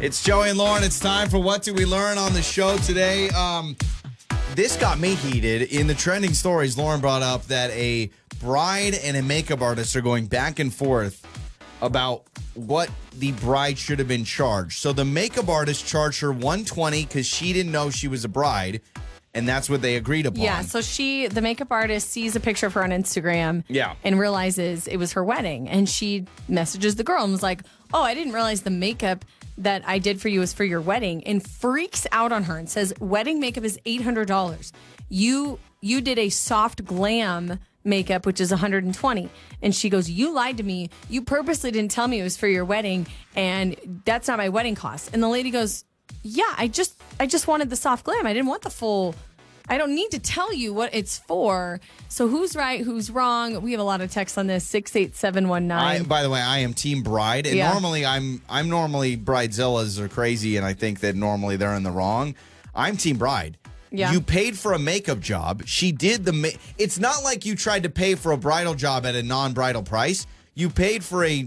It's Joey and Lauren. It's time for What Do We Learn on the show today. This got me heated. In the trending stories, Lauren brought up that a bride and a makeup artist are going back and forth about what the bride should have been charged. So the makeup artist charged her $120 because she didn't know she was a bride, and that's what they agreed upon. Yeah, so the makeup artist sees a picture of her on Instagram and realizes it was her wedding. And she messages the girl and was like, oh, I didn't realize the makeup that I did for you was for your wedding, and freaks out on her and says, wedding makeup is $800. You did a soft glam makeup, which is $120. And she goes, you lied to me. You purposely didn't tell me it was for your wedding, and that's not my wedding cost. And the lady goes, yeah, I just wanted the soft glam. I didn't want the full. I don't need to tell you what it's for. So who's right, who's wrong? We have a lot of texts on this, 68719. By the way, I am team bride. And normally I'm normally bridezillas are crazy, and I think that normally they're in the wrong. I'm team bride. Yeah. You paid for a makeup job. She did it's not like you tried to pay for a bridal job at a non-bridal price. You paid for a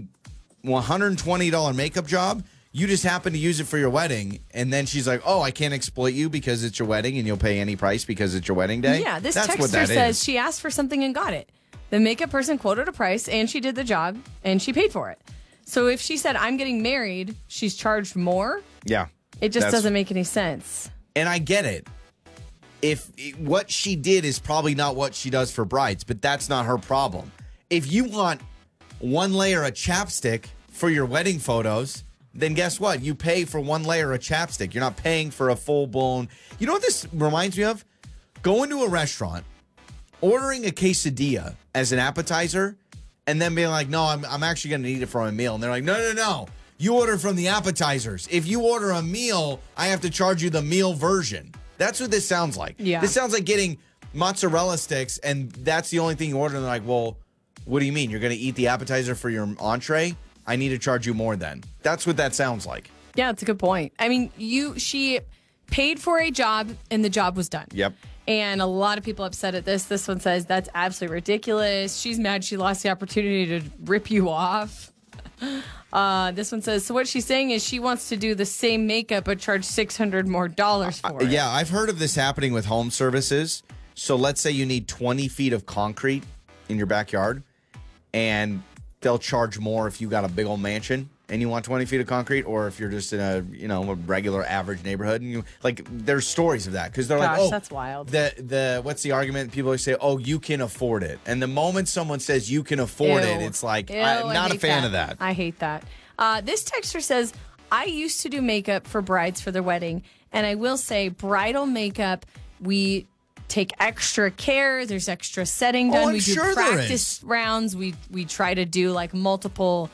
$120 makeup job. You just happened to use it for your wedding, and then she's like, oh, I can't exploit you because it's your wedding, and you'll pay any price because it's your wedding day? Yeah, this texter says she asked for something and got it. The makeup person quoted a price, and she did the job, and she paid for it. So if she said, I'm getting married, she's charged more? Yeah. It just doesn't make any sense. And I get it. What she did is probably not what she does for brides, but that's not her problem. If you want one layer of chapstick for your wedding photos, then guess what? You pay for one layer of chapstick. You're not paying for a full-blown. You know what this reminds me of? Going to a restaurant, ordering a quesadilla as an appetizer, and then being like, no, I'm actually going to eat it from a meal. And they're like, no. You order from the appetizers. If you order a meal, I have to charge you the meal version. That's what this sounds like. Yeah. This sounds like getting mozzarella sticks, and that's the only thing you order. And they're like, well, what do you mean? You're going to eat the appetizer for your entree? I need to charge you more then. That's what that sounds like. Yeah, it's a good point. I mean, she paid for a job, and the job was done. Yep. And a lot of people upset at this. This one says, that's absolutely ridiculous. She's mad she lost the opportunity to rip you off. This one says, so what she's saying is she wants to do the same makeup but charge $600 more for it. Yeah, I've heard of this happening with home services. So let's say you need 20 feet of concrete in your backyard, and they'll charge more if you got a big old mansion and you want 20 feet of concrete, or if you're just in a regular average neighborhood. And there's stories of that because they're like, oh, that's wild. What's the argument? People always say, oh, you can afford it. And the moment someone says you can afford it, it's like, I'm not a fan of that. I hate that. This texter says, I used to do makeup for brides for their wedding. And I will say bridal makeup, we take extra care. There's extra setting done. We do practice rounds. We try to do like multiple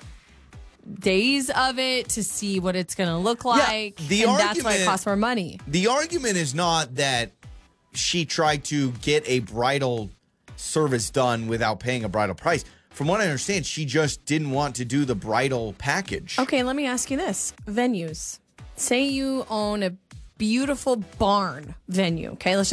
days of it to see what it's going to look like. Yeah, that's why it costs more money. The argument is not that she tried to get a bridal service done without paying a bridal price. From what I understand, she just didn't want to do the bridal package. Okay, let me ask you this. Venues. Say you own a beautiful barn venue. Okay, let's